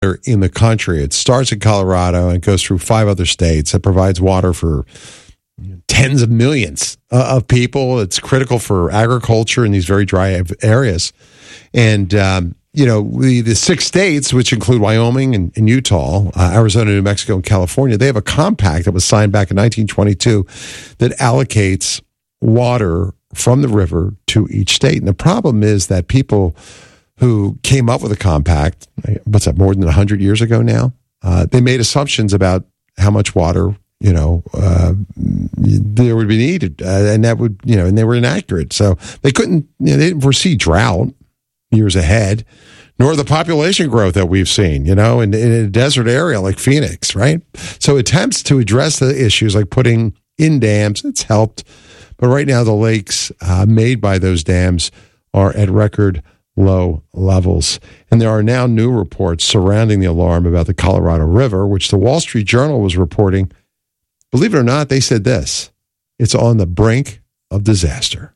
in the country. It starts in Colorado and goes through 5 other states. It provides water for tens of millions of people. It's critical for agriculture in these very dry areas. And, the 6 states, which include Wyoming and Utah, Arizona, New Mexico, and California, they have a compact that was signed back in 1922 that allocates water from the river to each state. And the problem is that people who came up with a compact, what's that, more than 100 years ago now, they made assumptions about how much water, there would be needed. And that would, and they were inaccurate. So they couldn't, they didn't foresee drought years ahead, nor the population growth that we've seen, in a desert area like Phoenix, right? So attempts to address the issues like putting in dams, it's helped. But right now the lakes made by those dams are at record low levels. And there are now new reports surrounding the alarm about the Colorado River, which the Wall Street Journal was reporting. Believe it or not, they said this: it's on the brink of disaster.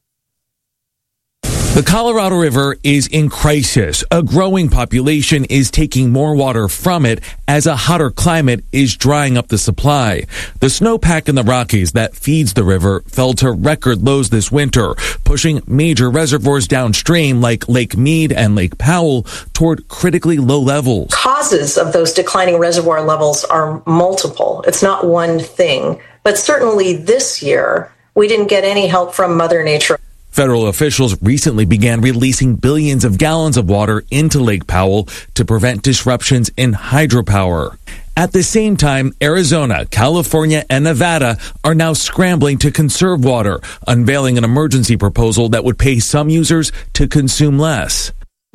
The Colorado River is in crisis. A growing population is taking more water from it as a hotter climate is drying up the supply. The snowpack in the Rockies that feeds the river fell to record lows this winter, pushing major reservoirs downstream like Lake Mead and Lake Powell toward critically low levels. Causes of those declining reservoir levels are multiple. It's not one thing. But certainly this year, we didn't get any help from Mother Nature. Federal officials recently began releasing billions of gallons of water into Lake Powell to prevent disruptions in hydropower. At the same time, Arizona, California, and Nevada are now scrambling to conserve water, unveiling an emergency proposal that would pay some users to consume less.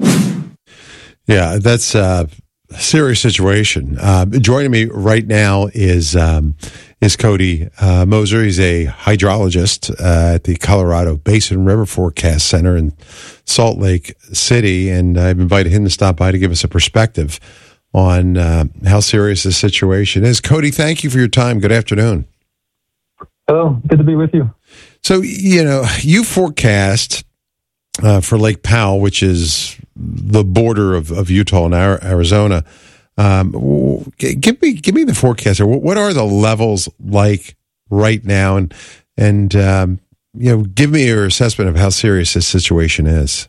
Yeah, that's a serious situation. Joining me right now is Cody Moser. He's a hydrologist at the Colorado Basin River Forecast Center in Salt Lake City, and I've invited him to stop by to give us a perspective on how serious this situation is. Cody, thank you for your time. Good afternoon. Hello. Good to be with you. So, you forecast for Lake Powell, which is the border of Utah and Arizona. Give me the forecast here. What are the levels like right now, and give me your assessment of how serious this situation is.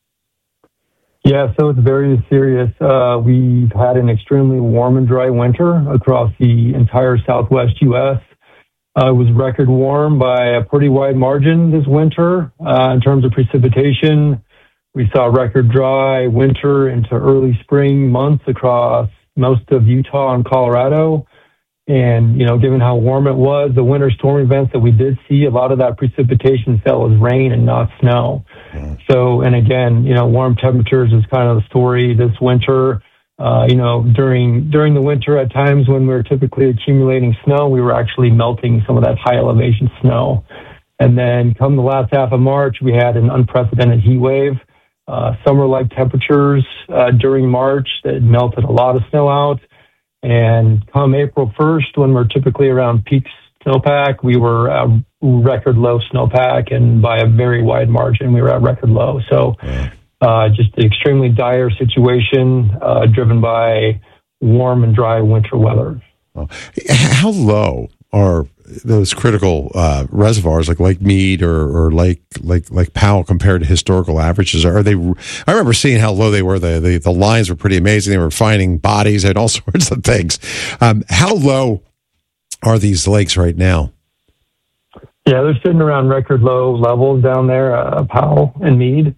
Yeah, so it's very serious. We've had an extremely warm and dry winter across the entire Southwest U.S. It was record warm by a pretty wide margin this winter in terms of precipitation. We saw record dry winter into early spring months across most of Utah and Colorado. And, given how warm it was, the winter storm events that we did see, a lot of that precipitation fell as rain and not snow. So, and again, warm temperatures is kind of the story this winter. During the winter, at times when we were typically accumulating snow, we were actually melting some of that high elevation snow. And then come the last half of March, we had an unprecedented heat wave. Summer-like temperatures during March that melted a lot of snow out. And come April 1st, when we're typically around peak snowpack, we were at record low snowpack, and by a very wide margin, we were at record low. So just an extremely dire situation driven by warm and dry winter weather. How low are those critical reservoirs like Lake Mead or Lake Powell compared to historical averages? Are they? I remember seeing how low they were. The lines were pretty amazing. They were finding bodies and all sorts of things. How low are these lakes right now? Yeah, they're sitting around record low levels down there, Powell and Mead.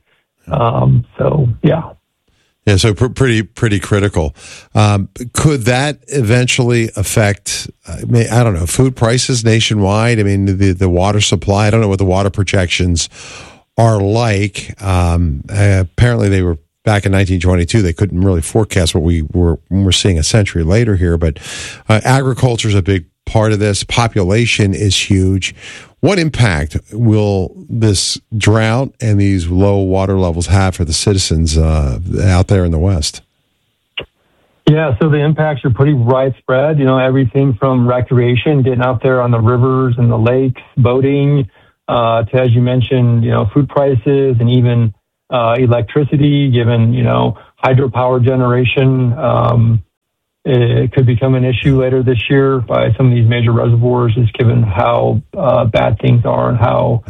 Yeah, so pretty critical. Could that eventually affect, I don't know, food prices nationwide? I mean, the water supply. I don't know what the water projections are like. Apparently, they were back in 1922. They couldn't really forecast what we're seeing a century later here. But agriculture is a big part of this. Population is huge. What impact will this drought and these low water levels have for the citizens out there in the West? Yeah, so the impacts are pretty widespread. Everything from recreation, getting out there on the rivers and the lakes, boating, to, as you mentioned, food prices and even electricity, given, hydropower generation it could become an issue later this year by some of these major reservoirs, just given how bad things are and how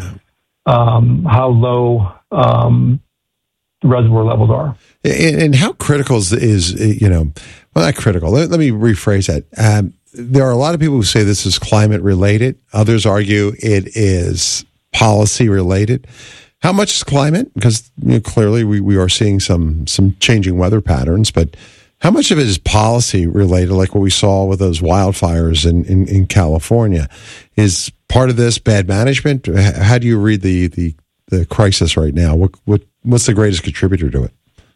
low the reservoir levels are. And how critical is well, not critical. Let me rephrase that. There are a lot of people who say this is climate related. Others argue it is policy related. How much is climate? Because clearly we are seeing some changing weather patterns, but how much of it is policy related, like what we saw with those wildfires in California? Is part of this bad management? How do you read the crisis right now? What's the greatest contributor to it?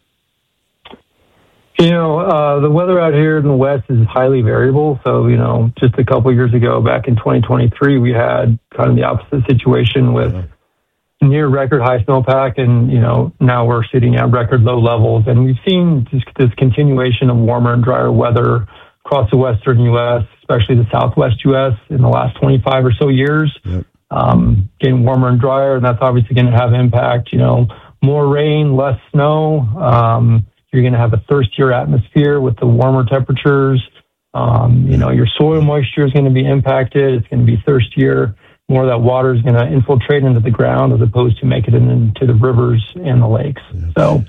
The weather out here in the West is highly variable. So, just a couple of years ago, back in 2023, we had kind of the opposite situation with near record high snowpack. And, now we're sitting at record low levels. And we've seen this continuation of warmer and drier weather across the Western U.S., especially the Southwest U.S. in the last 25 or so years, getting warmer and drier. And that's obviously going to have impact, more rain, less snow. You're going to have a thirstier atmosphere with the warmer temperatures. Your soil moisture is going to be impacted. It's going to be thirstier. More of that water is going to infiltrate into the ground as opposed to make it into the rivers and the lakes. So,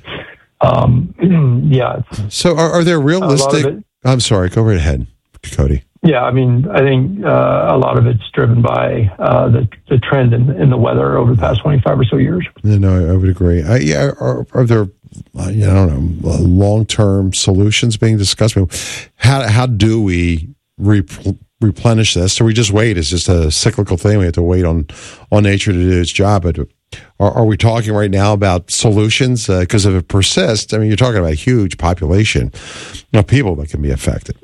So are there realistic... I'm sorry, go right ahead, Cody. Yeah, I think a lot of it's driven by the trend in the weather over the past 25 or so years. No, I would agree. Are there... long-term solutions being discussed? How do we replenish this? Do we just wait? It's just a cyclical thing. We have to wait on nature to do its job. But are we talking right now about solutions? Because if it persists, you're talking about a huge population of people that can be affected.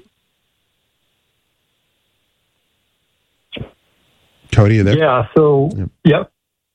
Cody, you there? Yeah. So, yep.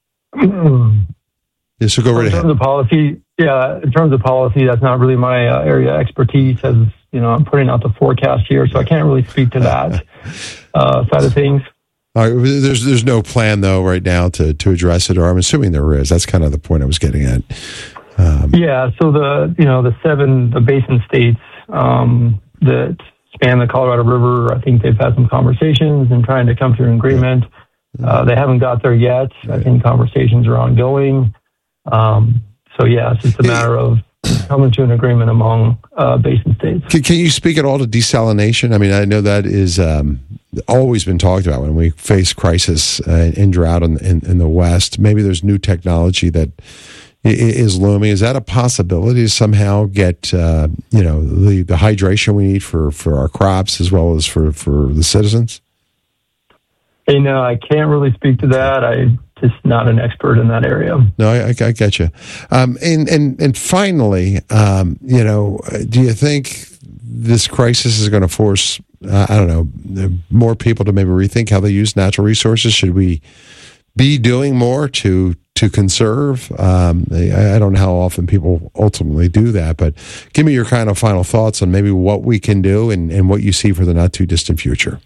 Yeah, so go right ahead. In terms of policy, that's not really my area of expertise. As I'm putting out the forecast here, so I can't really speak to that side of things. All right, there's no plan though right now to address it, or I'm assuming there is. That's kind of the point I was getting at. So the basin states that span the Colorado River, I think they've had some conversations and trying to come to an agreement. They haven't got there yet. I think conversations are ongoing. It's just a matter of coming to an agreement among basin states. Can you speak at all to desalination? I know that is always been talked about when we face crisis and drought in the West. Maybe there's new technology that is looming. Is that a possibility to somehow get the hydration we need for our crops as well as for the citizens? I can't really speak to that. I'm just not an expert in that area. No, I get you. And finally, do you think this crisis is going to force, more people to maybe rethink how they use natural resources? Should we be doing more to conserve? I don't know how often people ultimately do that, but give me your kind of final thoughts on maybe what we can do and what you see for the not too distant future.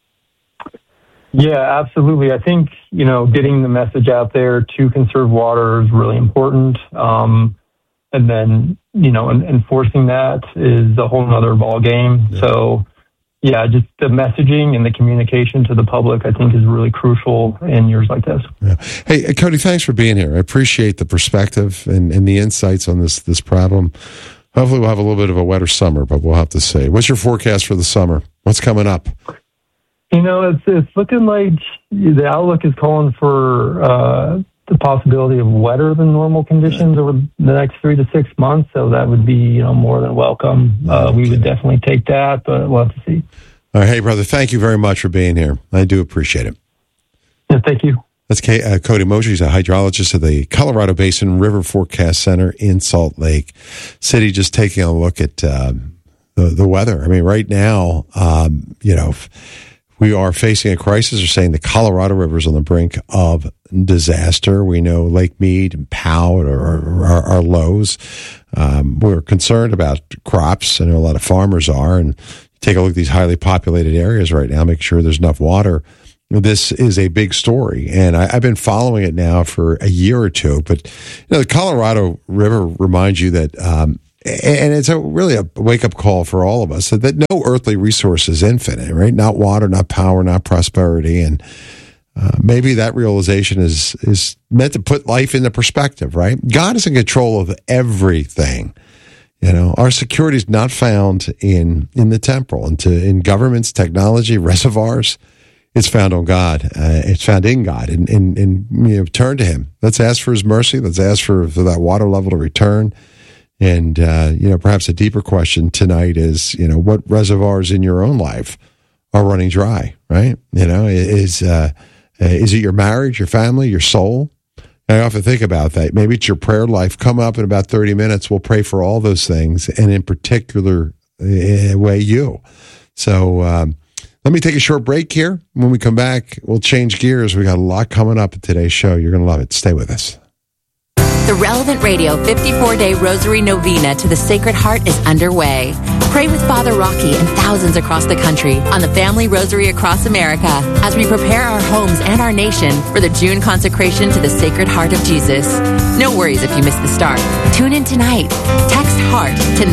Yeah, absolutely. I think, getting the message out there to conserve water is really important. And then, enforcing that is a whole nother ball game. Yeah. So, just the messaging and the communication to the public, I think, is really crucial in years like this. Yeah. Hey, Cody, thanks for being here. I appreciate the perspective and the insights on this problem. Hopefully we'll have a little bit of a wetter summer, but we'll have to see. What's your forecast for the summer? What's coming up? It's looking like the outlook is calling for the possibility of wetter than normal conditions over the next 3 to 6 months. So that would be, more than welcome. We would definitely take that, but we'll have to see. All right. Hey, brother, thank you very much for being here. I do appreciate it. Yeah, thank you. That's Cody Mosier. He's a hydrologist at the Colorado Basin River Forecast Center in Salt Lake City, just taking a look at the weather. Right now, we are facing a crisis. They're saying the Colorado River is on the brink of disaster. We know Lake Mead and Powell are lows. We're concerned about crops. I know a lot of farmers are. And take a look at these highly populated areas right now, make sure there's enough water. This is a big story, and I've been following it now for a year or two. But the Colorado River reminds you that And it's really a wake-up call for all of us that no earthly resource is infinite, right? Not water, not power, not prosperity. And maybe that realization is meant to put life into perspective, right? God is in control of everything. You know, our security is not found in the temporal, in governments, technology, reservoirs. It's found on God. It's found in God. And turn to Him. Let's ask for His mercy. Let's ask for that water level to return. And, perhaps a deeper question tonight is, what reservoirs in your own life are running dry, right? Is it your marriage, your family, your soul? I often think about that. Maybe it's your prayer life. Come up in about 30 minutes. We'll pray for all those things, and in particular way, you. So let me take a short break here. When we come back, we'll change gears. We got a lot coming up in today's show. You're going to love it. Stay with us. The Relevant Radio 54-Day Rosary Novena to the Sacred Heart is underway. Pray with Father Rocky and thousands across the country on the Family Rosary across America as we prepare our homes and our nation for the June consecration to the Sacred Heart of Jesus. No worries if you missed the start. Tune in tonight. Text HEART to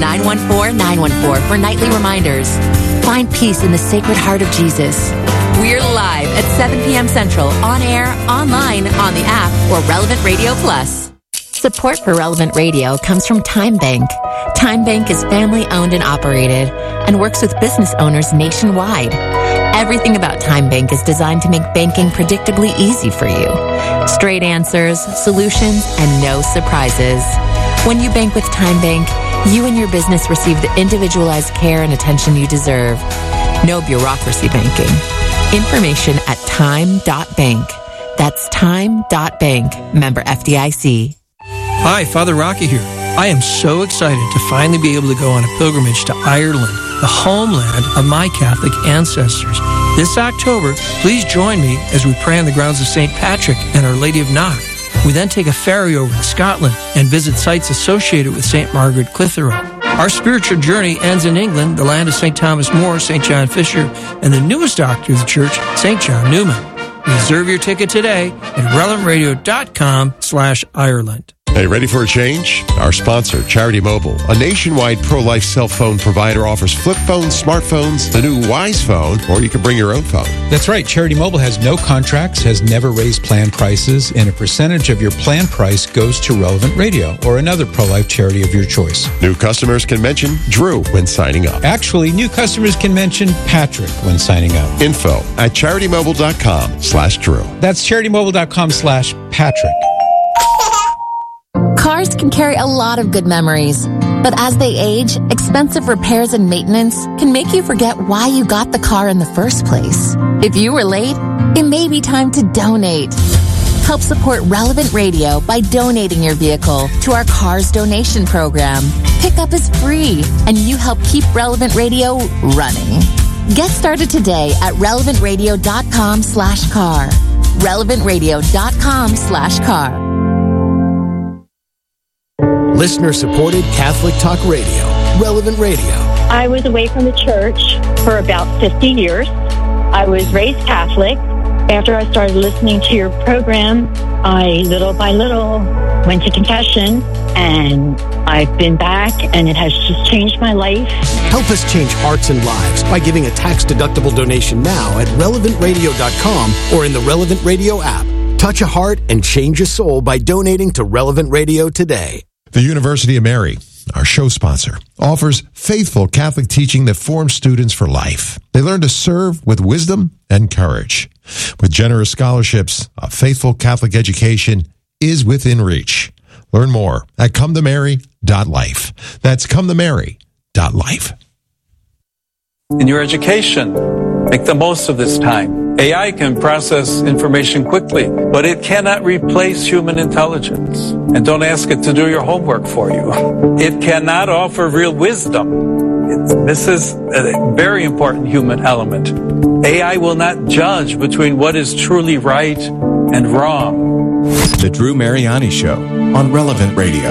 914-914 for nightly reminders. Find peace in the Sacred Heart of Jesus. We're live at 7 p.m. Central, on air, online, on the app, or Relevant Radio Plus. Support for Relevant Radio comes from Time Bank. Time Bank is family-owned and operated and works with business owners nationwide. Everything about Time Bank is designed to make banking predictably easy for you. Straight answers, solutions, and no surprises. When you bank with Time Bank, you and your business receive the individualized care and attention you deserve. No bureaucracy banking. Information at time.bank. That's time.bank. Member FDIC. Hi, Father Rocky here. I am so excited to finally be able to go on a pilgrimage to Ireland, the homeland of my Catholic ancestors. This October, please join me as we pray on the grounds of St. Patrick and Our Lady of Knock. We then take a ferry over to Scotland and visit sites associated with St. Margaret Clitheroe. Our spiritual journey ends in England, the land of St. Thomas More, St. John Fisher, and the newest doctor of the church, St. John Newman. Reserve your ticket today at relevantradio.com/Ireland. Hey, ready for a change? Our sponsor, Charity Mobile, a nationwide pro-life cell phone provider, offers flip phones, smartphones, the new Wise Phone, or you can bring your own phone. That's right. Charity Mobile has no contracts, has never raised plan prices, and a percentage of your plan price goes to Relevant Radio or another pro-life charity of your choice. New customers can mention Drew when signing up. Actually, new customers can mention Patrick when signing up. Info at CharityMobile.com/Drew. That's CharityMobile.com/Patrick. Cars can carry a lot of good memories, but as they age, expensive repairs and maintenance can make you forget why you got the car in the first place. If you were late, it may be time to donate. Help support Relevant Radio by donating your vehicle to our Cars Donation Program. Pickup is free, and you help keep Relevant Radio running. Get started today at relevantradio.com/car. relevantradio.com/car. Listener-supported Catholic Talk Radio, Relevant Radio. I was away from the church for about 50 years. I was raised Catholic. After I started listening to your program, I, little by little, went to confession, and I've been back, and it has just changed my life. Help us change hearts and lives by giving a tax-deductible donation now at relevantradio.com or in the Relevant Radio app. Touch a heart and change a soul by donating to Relevant Radio today. The University of Mary, our show sponsor, offers faithful Catholic teaching that forms students for life. They learn to serve with wisdom and courage. With generous scholarships, a faithful Catholic education is within reach. Learn more at cometomary.life. That's cometomary.life. In your education, make the most of this time. AI can process information quickly, but it cannot replace human intelligence. And don't ask it to do your homework for you. It cannot offer real wisdom. This is a very important human element. AI will not judge between what is truly right and wrong. The Drew Mariani Show on Relevant Radio.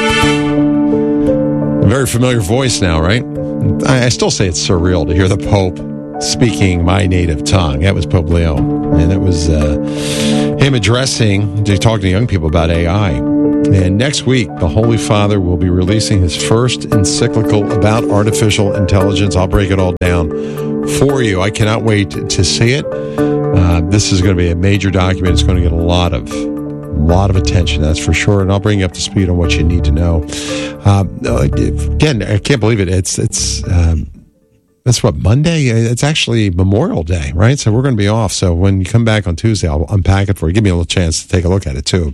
A very familiar voice now, right? I still say it's surreal to hear the Pope speaking my native tongue. That was Pope Leo. And it was him talking to young people about AI. And next week, the Holy Father will be releasing his first encyclical about artificial intelligence. I'll break it all down for you. I cannot wait to see it. This is going to be a major document. It's going to get a lot of attention, that's for sure. And I'll bring you up to speed on what you need to know. Again, I can't believe it. That's what, Monday? It's actually Memorial Day, right? So we're going to be off. So when you come back on Tuesday, I'll unpack it for you. Give me a little chance to take a look at it too.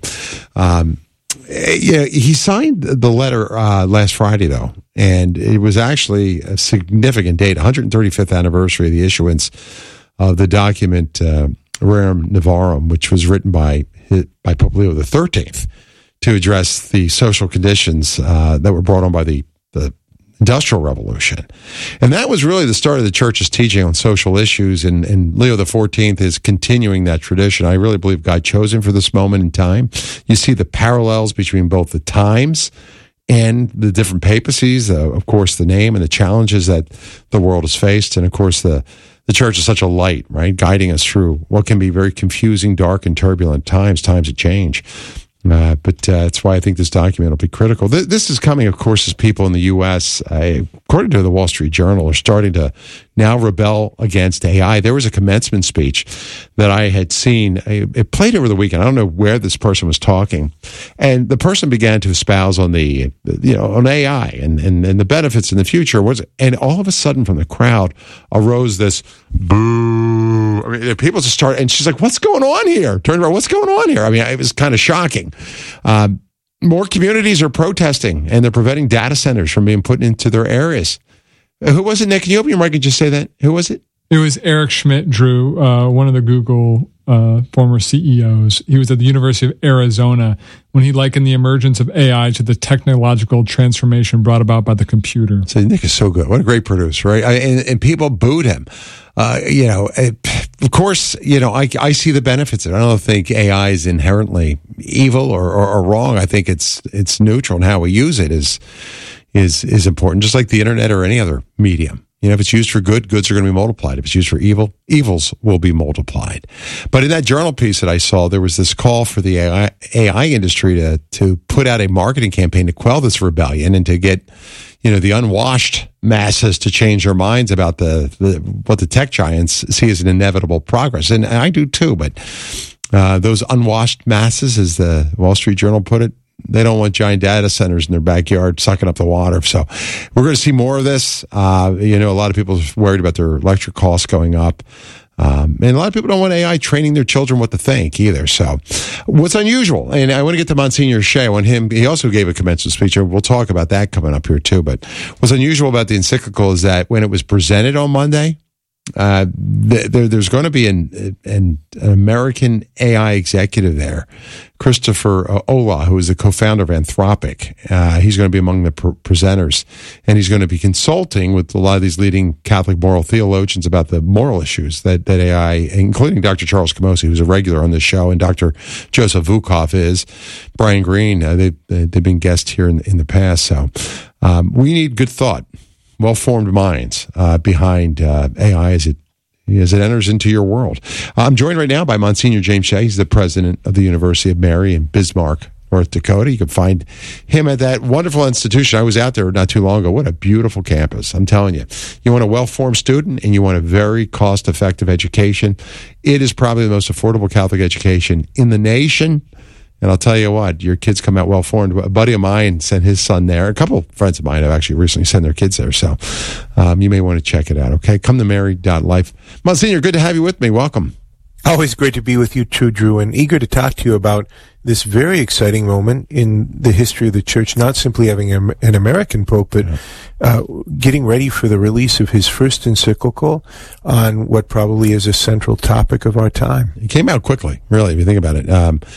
He signed the letter last Friday, though, and it was actually a significant date, 135th anniversary of the issuance of the document Rerum Novarum, which was written by Pope Leo XIII to address the social conditions that were brought on by the Industrial Revolution. And that was really the start of the church's teaching on social issues, and Leo XIV is continuing that tradition. I really believe God chose him for this moment in time. You see the parallels between both the times and the different papacies, of course, the name and the challenges that the world has faced, and of course the church is such a light, right, guiding us through what can be very confusing, dark, and turbulent times of change. But that's why I think this document will be critical. This is coming, of course, as people in the U.S., according to the Wall Street Journal, are starting to now rebel against AI. There was a commencement speech that I had seen. It played over the weekend. I don't know where this person was talking. And the person began to espouse on on AI and the benefits in the future. And all of a sudden from the crowd arose this boo. I mean, people just started, and she's like, what's going on here? Turned around, what's going on here? I mean, it was kind of shocking. More communities are protesting, and they're preventing data centers from being put into their areas. Who was it, Nick? Can you open your mic and just say that? Who was it? It was Eric Schmidt, Drew, one of the Google former CEOs. He was at the University of Arizona when he likened the emergence of AI to the technological transformation brought about by the computer. So Nick is so good. What a great producer, right? And people booed him. Of course, I see the benefits of it. I don't think AI is inherently evil or wrong. I think it's neutral, and how we use it is important, just like the internet or any other medium. If it's used for good, goods are going to be multiplied. If it's used for evil, evils will be multiplied. But in that journal piece that I saw, there was this call for the AI industry to put out a marketing campaign to quell this rebellion and to get, the unwashed masses to change their minds about what the tech giants see as an inevitable progress. And I do too, but those unwashed masses, as the Wall Street Journal put it, they don't want giant data centers in their backyard sucking up the water. So we're going to see more of this. A lot of people are worried about their electric costs going up. And a lot of people don't want AI training their children what to think either. So what's unusual, and I want to get to Monsignor Shea. He also gave a commencement speech, and we'll talk about that coming up here too. But what's unusual about the encyclical is that when it was presented on Monday, there's going to be an American AI executive there, Christopher Olah, who is the co-founder of Anthropic. He's going to be among the presenters, and he's going to be consulting with a lot of these leading Catholic moral theologians about the moral issues that AI, including Dr. Charles Camosy, who's a regular on this show, and Dr. Joseph Vukov is, Brian Green. They've been guests here in the past. So we need good thought, well-formed minds behind AI as it enters into your world. I'm joined right now by Monsignor James Shea. He's the president of the University of Mary in Bismarck, North Dakota. You can find him at that wonderful institution. I was out there not too long ago. What a beautiful campus. I'm telling you. You want a well-formed student and you want a very cost-effective education. It is probably the most affordable Catholic education in the nation. And I'll tell you what, your kids come out well-formed. A buddy of mine sent his son there. A couple of friends of mine have actually recently sent their kids there. So you may want to check it out, okay? Come to Mary.life. Monsignor, good to have you with me. Welcome. Always great to be with you too, Drew, and eager to talk to you about this very exciting moment in the history of the Church, not simply having an American Pope, but getting ready for the release of his first encyclical on what probably is a central topic of our time. It came out quickly, really, if you think about it.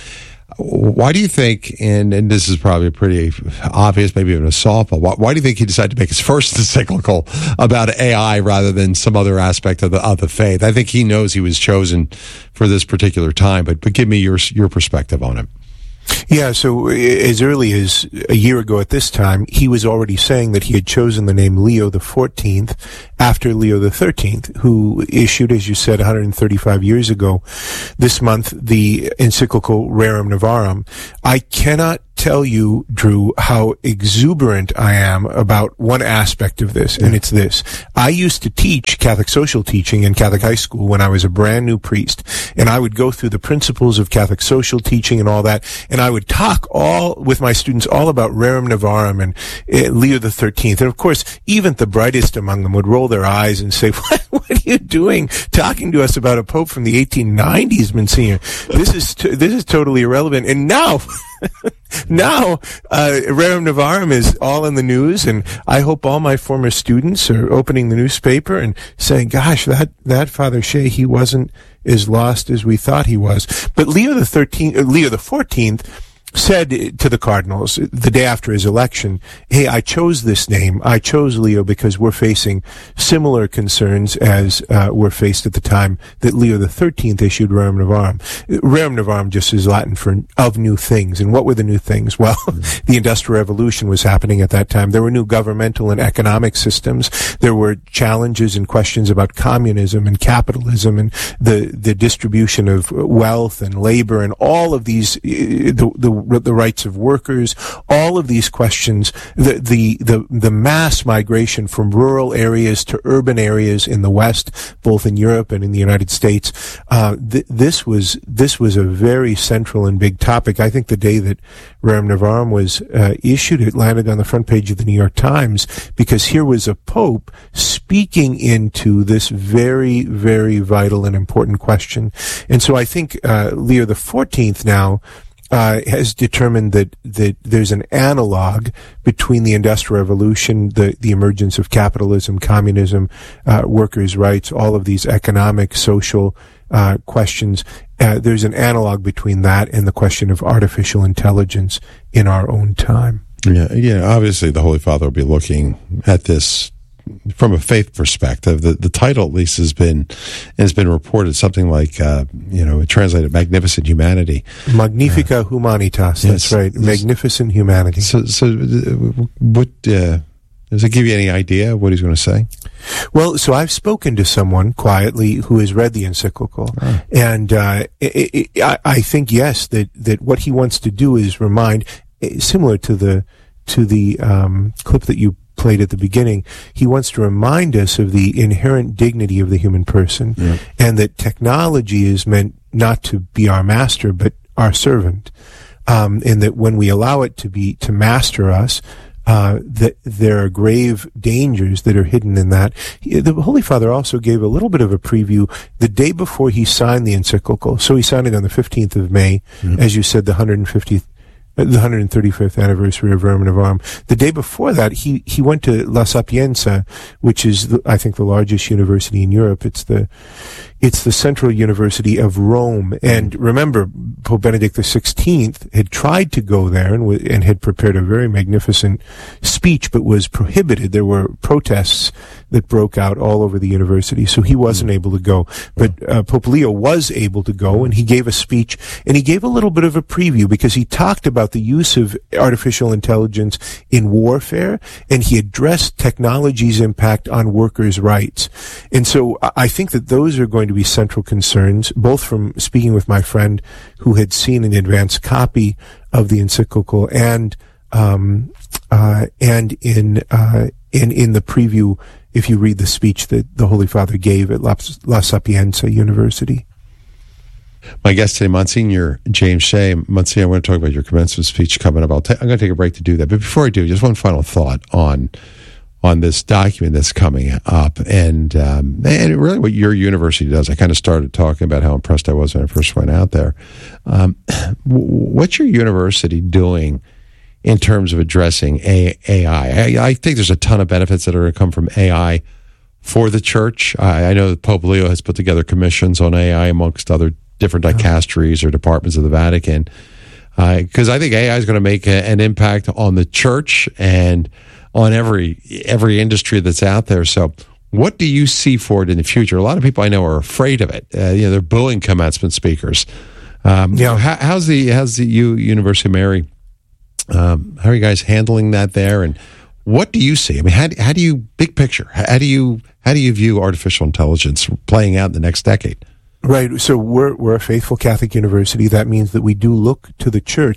Why do you think, and this is probably pretty obvious, maybe even a softball, why do you think he decided to make his first encyclical about AI rather than some other aspect of the faith? I think he knows he was chosen for this particular time, but give me your perspective on it. Yeah, so as early as a year ago at this time, he was already saying that he had chosen the name Leo XIV after Leo XIII, who issued, as you said, 135 years ago, this month, the encyclical Rerum Novarum. I cannot tell you, Drew, how exuberant I am about one aspect of this, and it's this. I used to teach Catholic social teaching in Catholic high school when I was a brand new priest, and I would go through the principles of Catholic social teaching and all that, and I would talk with my students all about Rerum Novarum and Leo XIII. And of course, even the brightest among them would roll their eyes and say, what are you doing talking to us about a pope from the 1890s, Monsignor? This is totally irrelevant. And now Rerum Novarum is all in the news, and I hope all my former students are opening the newspaper and saying, gosh, that Father Shea, he wasn't as lost as we thought he was. But Leo XIV said to the cardinals the day after his election, hey, I chose this name. I chose Leo because we're facing similar concerns as were faced at the time that Leo XIII issued Rerum Novarum. Rerum Novarum just is Latin for of new things. And what were the new things? Well, the Industrial Revolution was happening at that time. There were new governmental and economic systems. There were challenges and questions about communism and capitalism and the distribution of wealth and labor and all of these, the rights of workers, all of these questions, the mass migration from rural areas to urban areas in the West, both in Europe and in the United States. This was a very central and big topic. I think the day that Rerum Novarum was issued, it landed on the front page of the New York Times, because here was a pope speaking into this very, very vital and important question. And so I think Leo XIV now has determined that there's an analog between the Industrial Revolution, the emergence of capitalism, communism, workers' rights, all of these economic, social questions. There's an analog between that and the question of artificial intelligence in our own time. Yeah. Obviously, the Holy Father will be looking at this from a faith perspective. The title, at least, has been reported something like, translated "Magnificent Humanity." Magnifica Humanitas. That's right. Magnificent Humanity. So what does it give you any idea of what he's going to say? Well, so I've spoken to someone quietly who has read the encyclical, and I think yes, that what he wants to do is remind, similar to the clip that you played at the beginning, he wants to remind us of the inherent dignity of the human person, and that technology is meant not to be our master, but our servant, and that when we allow it to master us, that there are grave dangers that are hidden in that. The Holy Father also gave a little bit of a preview the day before he signed the encyclical. So he signed it on the 15th of May, as you said, the 135th anniversary of Rerum Novarum. The day before that, he went to La Sapienza, which is, I think, the largest university in Europe. It's the Central University of Rome. And remember, Pope Benedict XVI had tried to go there and had prepared a very magnificent speech, but was prohibited. There were protests that broke out all over the university, so he wasn't able to go. But Pope Leo was able to go, and he gave a speech, and he gave a little bit of a preview, because he talked about the use of artificial intelligence in warfare, and he addressed technology's impact on workers' rights. And so I think that those are going to be central concerns, both from speaking with my friend who had seen an advanced copy of the encyclical and in the preview, if you read the speech that the Holy Father gave at La Sapienza University. My guest today, Monsignor James Shea. Monsignor, I want to talk about your commencement speech coming up. I'm going to take a break to do that. But before I do, just one final thought on this document that's coming up, and really what your university does. I kind of started talking about how impressed I was when I first went out there. What's your university doing in terms of addressing AI? I think there's a ton of benefits that are going to come from AI for the church. I know that Pope Leo has put together commissions on AI amongst other different dicasteries or departments of the Vatican, because I think AI is going to make an impact on the church and on every industry that's out there. So what do you see for it in the future? A lot of people I know are afraid of it. They're booing commencement speakers. How's the University of Mary? How are you guys handling that there? And what do you see? I mean, how do you, big picture, how do you view artificial intelligence playing out in the next decade? Right. So we're a faithful Catholic university. That means that we do look to the church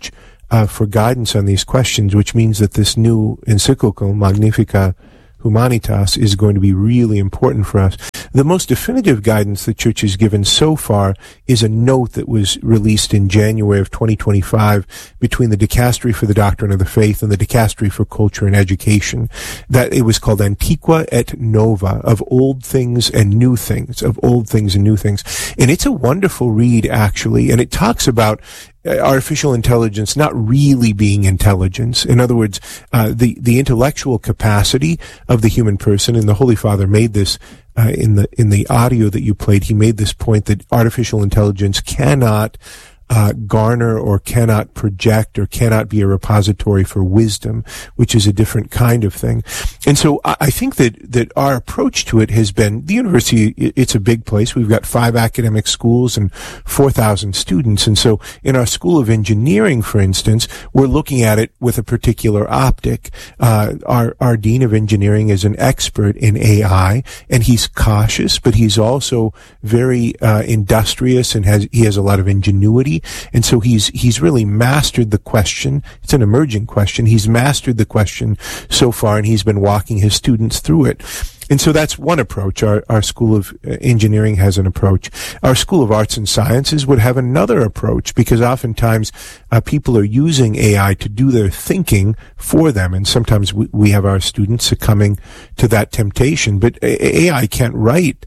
for guidance on these questions, which means that this new encyclical, Magnificat Humanitas, is going to be really important for us. The most definitive guidance the Church has given so far is a note that was released in January of 2025 between the Dicastery for the Doctrine of the Faith and the Dicastery for Culture and Education. That it was called Antiqua et Nova, of old things and new things, of old things and new things. And it's a wonderful read, actually, and it talks about artificial intelligence not really being intelligence. In other words, the intellectual capacity of the human person, and the Holy Father made this in the audio that you played. He made this point that artificial intelligence cannot garner or cannot project or cannot be a repository for wisdom, which is a different kind of thing. And so I think that our approach to it has been, the university, it's a big place. We've got 5 academic schools and 4,000 students. And so in our School of Engineering, for instance, we're looking at it with a particular optic. Our Dean of Engineering is an expert in AI, and he's cautious, but he's also very industrious, and he has a lot of ingenuity. And so he's really mastered the question. It's an emerging question. He's mastered the question so far, and he's been walking his students through it. And so that's one approach. Our School of Engineering has an approach. Our School of Arts and Sciences would have another approach, because oftentimes people are using AI to do their thinking for them. And sometimes we have our students succumbing to that temptation. But AI can't write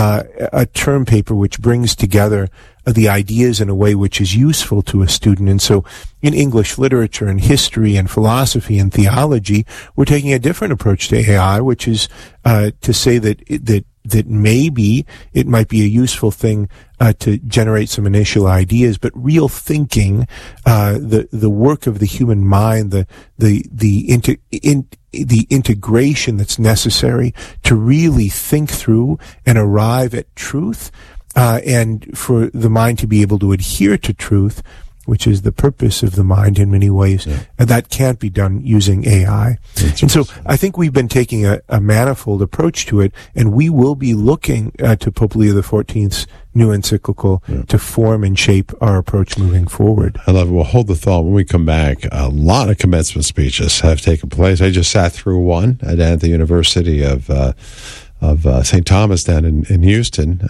a term paper which brings together the ideas in a way which is useful to a student. And so in English literature and history and philosophy and theology, we're taking a different approach to AI, which is to say that maybe it might be a useful thing to generate some initial ideas, but real thinking, the work of the human mind, the integration that's necessary to really think through and arrive at truth, and for the mind to be able to adhere to truth, which is the purpose of the mind in many ways, and that can't be done using AI. And so I think we've been taking a manifold approach to it, and we will be looking to Pope Leo XIV's new encyclical to form and shape our approach moving forward. I love it. We'll hold the thought. When we come back, a lot of commencement speeches have taken place. I just sat through one down at the University of St. Thomas down in Houston.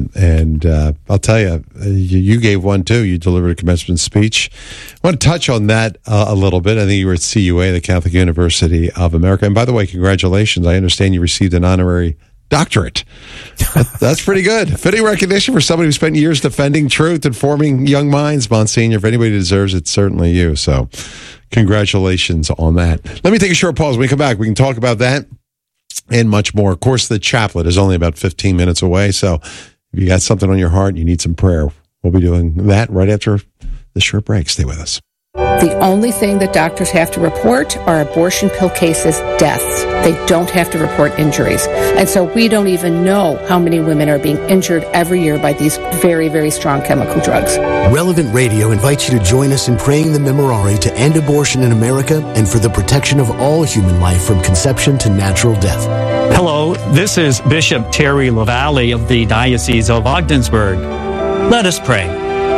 And I'll tell you, you gave one too. You delivered a commencement speech. I want to touch on that a little bit. I think you were at CUA, the Catholic University of America. And by the way, congratulations. I understand you received an honorary doctorate. That's pretty good. Fitting recognition for somebody who spent years defending truth and forming young minds, Monsignor. If anybody deserves it, certainly you. So congratulations on that. Let me take a short pause. When we come back, we can talk about that and much more. Of course, the chaplet is only about 15 minutes away, so if you got something on your heart, you need some prayer, we'll be doing that right after this short break. Stay with us. The only thing that doctors have to report are abortion pill cases, deaths. They don't have to report injuries. And so we don't even know how many women are being injured every year by these very, very strong chemical drugs. Relevant Radio invites you to join us in praying the Memorare to end abortion in America and for the protection of all human life from conception to natural death. Hello, this is Bishop Terry LaValle of the Diocese of Ogdensburg. Let us pray.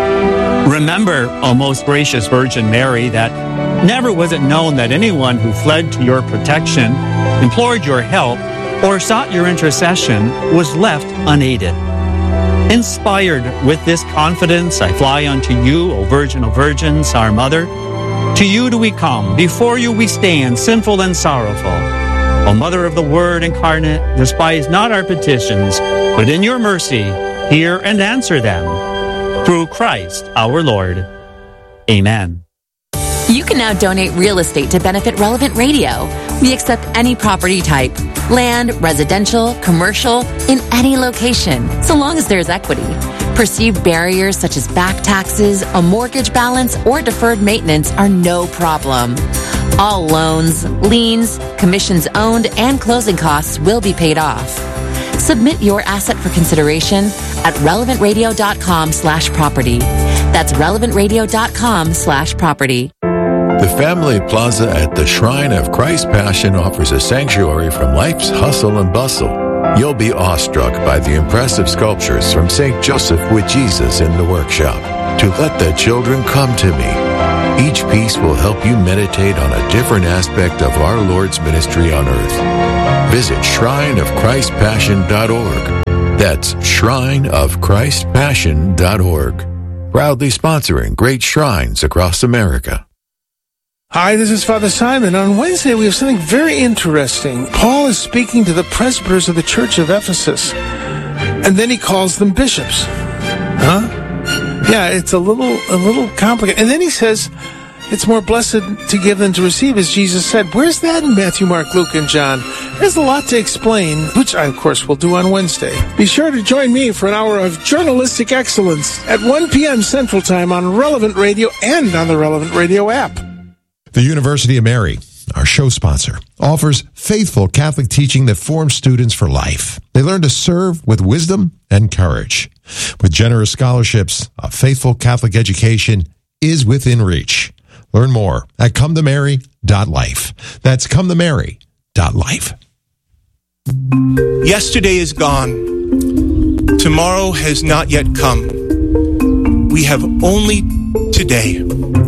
Remember, O most gracious Virgin Mary, that never was it known that anyone who fled to your protection, implored your help, or sought your intercession was left unaided. Inspired with this confidence, I fly unto you, O Virgin of Virgins, our Mother. To you do we come, before you we stand, sinful and sorrowful. O Mother of the Word incarnate, despise not our petitions, but in your mercy hear and answer them. Through Christ our Lord. Amen. You can now donate real estate to benefit Relevant Radio. We accept any property type, land, residential, commercial, in any location, so long as there's equity. Perceived barriers such as back taxes, a mortgage balance, or deferred maintenance are no problem. All loans, liens, commissions owned, and closing costs will be paid off. Submit your asset for consideration at relevantradio.com/property. That's relevantradio.com/property. The Family Plaza at the Shrine of Christ's Passion offers a sanctuary from life's hustle and bustle. You'll be awestruck by the impressive sculptures from St. Joseph with Jesus in the workshop. To let the children come to me. Each piece will help you meditate on a different aspect of our Lord's ministry on earth. Visit shrineofchristpassion.org. That's shrineofchristpassion.org. Proudly sponsoring great shrines across America. Hi, this is Father Simon. On Wednesday, we have something very interesting. Paul is speaking to the presbyters of the church of Ephesus, and then he calls them bishops. Huh? Yeah, it's a little complicated. And then he says, it's more blessed to give than to receive, as Jesus said. Where's that in Matthew, Mark, Luke, and John? There's a lot to explain, which I, of course, will do on Wednesday. Be sure to join me for an hour of journalistic excellence at 1 p.m. Central Time on Relevant Radio and on the Relevant Radio app. The University of Mary, our show sponsor, offers faithful Catholic teaching that forms students for life. They learn to serve with wisdom and courage. With generous scholarships, a faithful Catholic education is within reach. Learn more at cometomary.life. That's cometomary.life. Yesterday is gone. Tomorrow has not yet come. We have only today.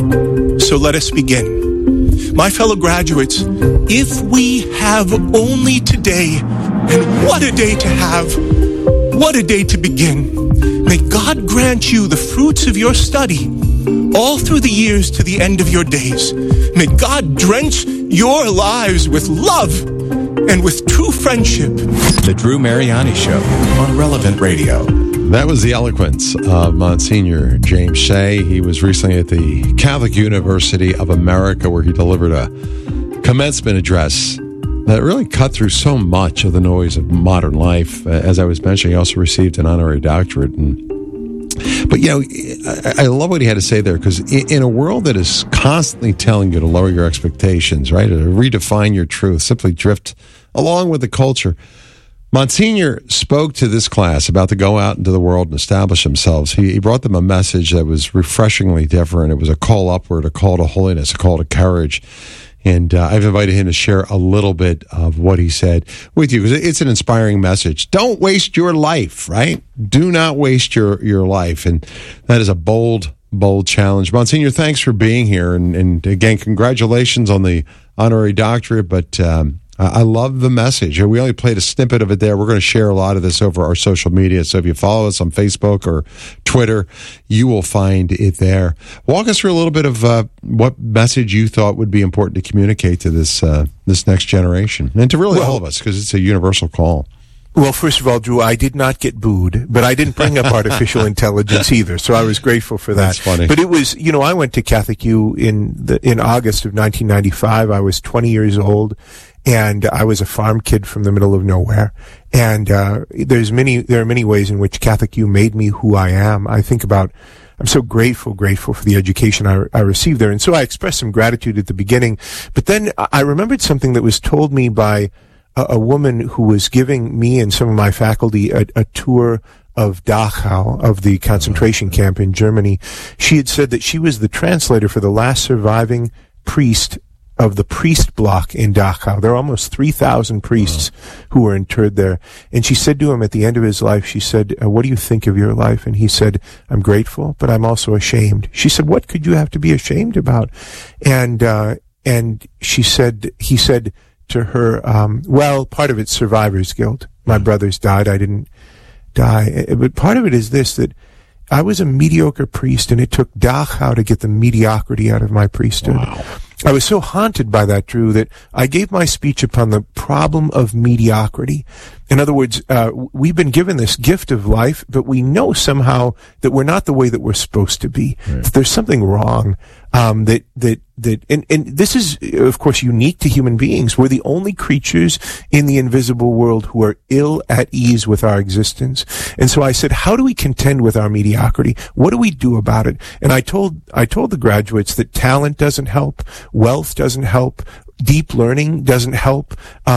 So let us begin. My fellow graduates, if we have only today, and what a day to have, what a day to begin. May God grant you the fruits of your study all through the years to the end of your days. May God drench your lives with love and with true friendship. The Drew Mariani Show on Relevant Radio. That was the eloquence of Monsignor James Shea. He was recently at the Catholic University of America, where he delivered a commencement address that really cut through so much of the noise of modern life. As I was mentioning, he also received an honorary doctorate. But, you know, I love what he had to say there, because in a world that is constantly telling you to lower your expectations, right, to redefine your truth, simply drift along with the culture, Monsignor spoke to this class about to go out into the world and establish themselves. He brought them a message that was refreshingly different. It was a call upward, a call to holiness, a call to courage. And I've invited him to share a little bit of what he said with you, because it's an inspiring message. Don't waste your life, right? Do not waste your life. And that is a bold challenge. Monsignor, thanks for being here. And again, congratulations on the honorary doctorate. But I love the message. We only played a snippet of it there. We're going to share a lot of this over our social media. So if you follow us on Facebook or Twitter, you will find it there. Walk us through a little bit of what message you thought would be important to communicate to this next generation, and to really all of us, because it's a universal call. Well, first of all, Drew, I did not get booed, but I didn't bring up artificial intelligence either, so I was grateful for that. That's funny. But it was, you know, I went to Catholic U in August of 1995. I was 20 years old, and I was a farm kid from the middle of nowhere. And there are many ways in which Catholic U made me who I am. I'm so grateful for the education I received there. And so I expressed some gratitude at the beginning. But then I remembered something that was told me by a woman who was giving me and some of my faculty a tour of Dachau, of the concentration camp in Germany. She had said that she was the translator for the last surviving priest of the priest block in Dachau. There are almost 3,000 priests who were interred there. And she said to him at the end of his life, she said, what do you think of your life? And he said, I'm grateful, but I'm also ashamed. She said, what could you have to be ashamed about? And he said to her, well, part of it's survivor's guilt. My brothers died. I didn't die. But part of it is this, that I was a mediocre priest, and it took Dachau to get the mediocrity out of my priesthood. Wow. I was so haunted by that, Drew, that I gave my speech upon the problem of mediocrity. In other words, we've been given this gift of life, but we know somehow that we're not the way that we're supposed to be. Right. There's something wrong. And this is, of course, unique to human beings. We're the only creatures in the invisible world who are ill at ease with our existence. And so I said, how do we contend with our mediocrity? What do we do about it? And I told the graduates that talent doesn't help, wealth doesn't help, deep learning doesn't help,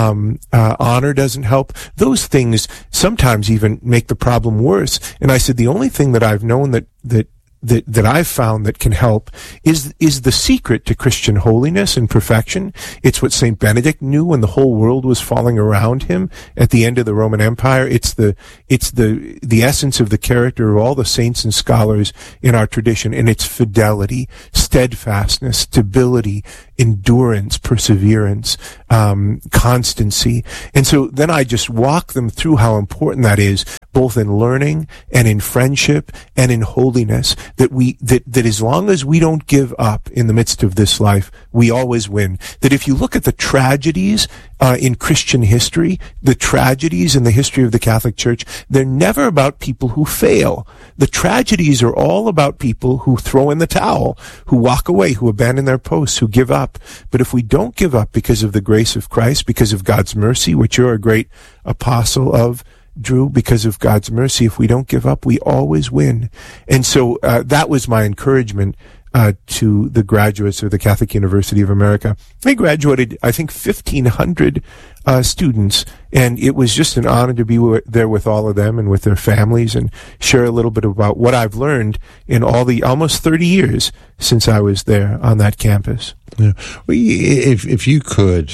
honor doesn't help. Those things sometimes even make the problem worse. And I said, the only thing that I've known that that I've found that can help is the secret to Christian holiness and perfection. It's what Saint Benedict knew when the whole world was falling around him at the end of the Roman Empire. It's the essence of the character of all the saints and scholars in our tradition, and it's fidelity, steadfastness, stability, endurance, perseverance, constancy. And so then I just walk them through how important that is, both in learning and in friendship and in holiness, that as long as we don't give up in the midst of this life, we always win. That if you look at the tragedies in Christian history, the tragedies in the history of the Catholic Church, they're never about people who fail. The tragedies are all about people who throw in the towel, who walk away, who abandon their posts, who give up. But if we don't give up because of the grace of Christ, because of God's mercy, which you're a great apostle of, Drew, because of God's mercy, if we don't give up, we always win. And so that was my encouragement to the graduates of the Catholic University of America. They graduated, I think, 1,500 students, and it was just an honor to be there with all of them and with their families and share a little bit about what I've learned in all the almost 30 years since I was there on that campus. Yeah. Well, if you could,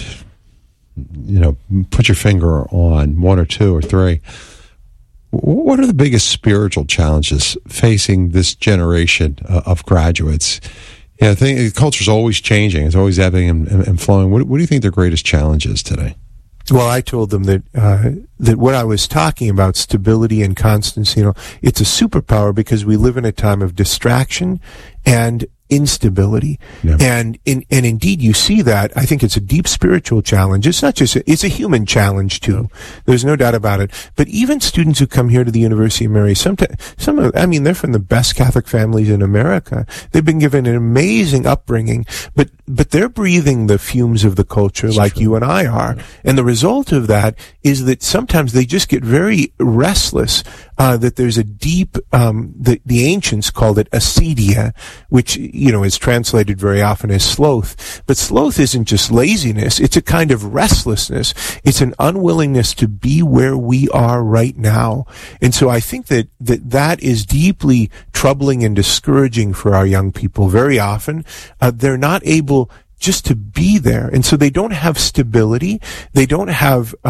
put your finger on one or two or three, what are the biggest spiritual challenges facing this generation of graduates? I think culture's always changing. It's always ebbing and flowing. What do you think their greatest challenge is today? Well, I told them that what I was talking about, stability and constancy, it's a superpower because we live in a time of distraction and instability. Yeah. And indeed you see that. I think it's a deep spiritual challenge. It's not just, it's a human challenge too. There's no doubt about it. But even students who come here to the University of Mary, they're from the best Catholic families in America. They've been given an amazing upbringing, but they're breathing the fumes of the culture like you and I are. And the result of that is that sometimes they just get very restless, that there's a deep, the ancients called it acedia, which, is translated very often as sloth. But sloth isn't just laziness. It's a kind of restlessness. It's an unwillingness to be where we are right now. And so I think that is deeply troubling and discouraging for our young people. Very often, they're not able just to be there. And so they don't have stability. They don't have